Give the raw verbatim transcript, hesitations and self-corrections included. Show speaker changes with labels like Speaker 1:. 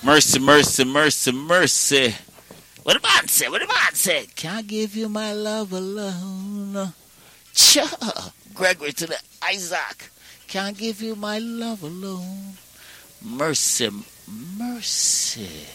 Speaker 1: Mercy, mercy, mercy, mercy. What the man say? What the man say? Can't give you my love alone. Cha, Gregory to the Isaac. Can't give you my love alone. Mercy, mercy.